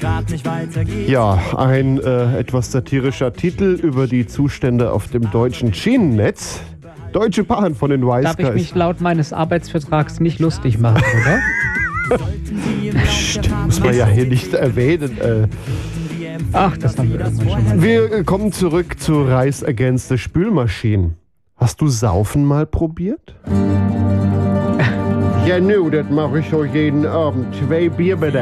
Ja, ein etwas satirischer Titel über die Zustände auf dem deutschen Schienennetz. Deutsche Bahn von den Wise Guys. Darf ich mich laut meines Arbeitsvertrags nicht lustig machen, oder? Psst, muss man ja hier nicht erwähnen. Ach, das haben wir irgendwann schon mal. Wir kommen zurück zu Rise Against the Spülmaschinen. Hast du Saufen mal probiert? Ja, nö, das mache ich so jeden Abend. 2 Bier bitte.